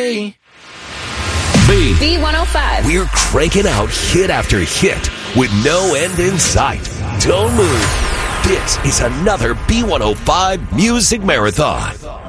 free. B105. We're cranking out hit after hit with no end in sight. Don't move. This is another B105 Music Marathon.